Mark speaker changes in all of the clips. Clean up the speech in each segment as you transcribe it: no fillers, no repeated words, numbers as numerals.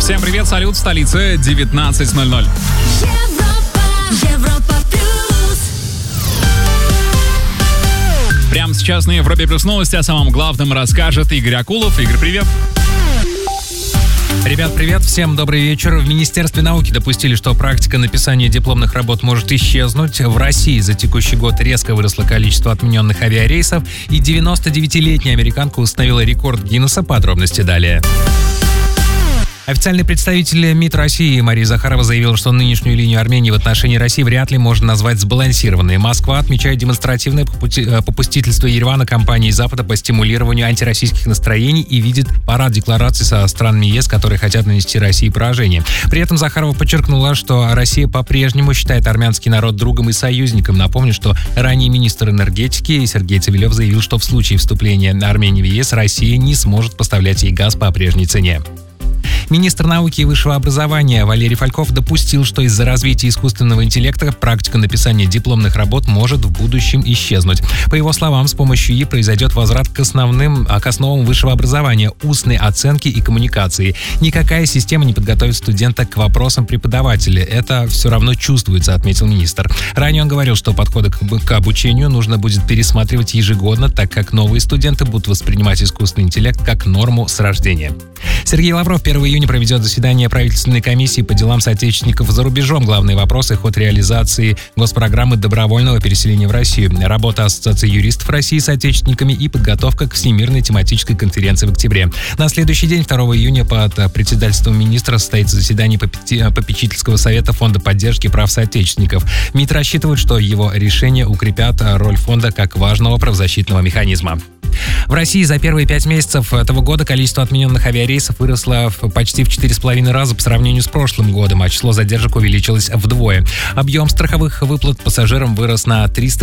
Speaker 1: Всем привет, салют, столица 19:00.
Speaker 2: Европа плюс.
Speaker 1: Прямо сейчас на Европе плюс новости о самом главном расскажет Игорь Акулов. Игорь, привет.
Speaker 3: Ребят, привет, всем добрый вечер. В Министерстве науки допустили, что практика написания дипломных работ может исчезнуть. В России за текущий год резко выросло количество отмененных авиарейсов, и 99-летняя американка установила рекорд Гиннесса. Подробности далее. Официальный представитель МИД России Мария Захарова заявила, что нынешнюю линию Армении в отношении России вряд ли можно назвать сбалансированной. Москва отмечает демонстративное попустительство Еревана компании Запада по стимулированию антироссийских настроений и видит парад деклараций со странами ЕС, которые хотят нанести России поражение. При этом Захарова подчеркнула, что Россия по-прежнему считает армянский народ другом и союзником. Напомню, что ранее министр энергетики Сергей Цивилев заявил, что в случае вступления Армении в ЕС Россия не сможет поставлять ей газ по прежней цене. Министр науки и высшего образования Валерий Фальков допустил, что из-за развития искусственного интеллекта практика написания дипломных работ может в будущем исчезнуть. По его словам, с помощью ИИ произойдет возврат к основам высшего образования, устной оценки и коммуникации. Никакая система не подготовит студента к вопросам преподавателя. Это все равно чувствуется, отметил министр. Ранее он говорил, что подходы к обучению нужно будет пересматривать ежегодно, так как новые студенты будут воспринимать искусственный интеллект как норму с рождения. Сергей Лавров 1 июня проведет заседание правительственной комиссии по делам соотечественников за рубежом. Главные вопросы — ход реализации госпрограммы добровольного переселения в Россию, работа Ассоциации юристов России с отечественниками и подготовка к Всемирной тематической конференции в октябре. На следующий день, 2 июня, под председательством министра состоится заседание попечительского совета Фонда поддержки прав соотечественников. МИД рассчитывает, что его решения укрепят роль фонда как важного правозащитного механизма. В России за первые 5 месяцев этого года количество отмененных авиарейсов выросло почти в 4,5 раза по сравнению с прошлым годом, а число задержек увеличилось вдвое. Объем страховых выплат пассажирам вырос на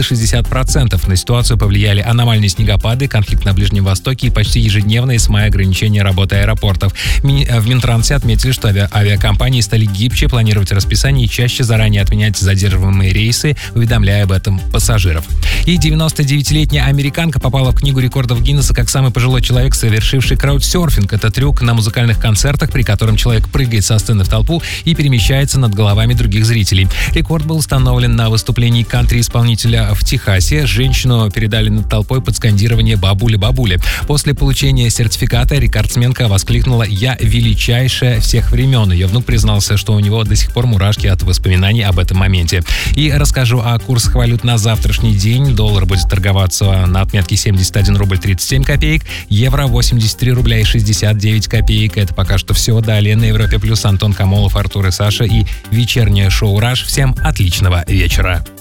Speaker 3: 360%. На ситуацию повлияли аномальные снегопады, конфликт на Ближнем Востоке и почти ежедневные с мая ограничения работы аэропортов. В Минтрансе отметили, что авиакомпании стали гибче планировать расписание и чаще заранее отменять задерживаемые рейсы, уведомляя об этом пассажиров. И 99-летняя американка попала в книгу рекордов Гиннесса как самый пожилой человек, совершивший краудсерфинг. Это трюк на музыкальных концертах, при котором человек прыгает со сцены в толпу и перемещается над головами других зрителей. Рекорд был установлен на выступлении кантри-исполнителя в Техасе. Женщину передали над толпой под скандирование «бабуля-бабуля». После получения сертификата рекордсменка воскликнула «Я величайшая всех времен». Ее внук признался, что у него до сих пор мурашки от воспоминаний об этом моменте. И расскажу о курсах валют на завтрашний день. Доллар будет торговаться на отметке 71 рубль 37 копеек, евро 83 рубля и 69 копеек. Это пока что все. Далее на Европе плюс Антон Камолов, Артур и Саша и вечернее шоу «Раш». Всем отличного вечера.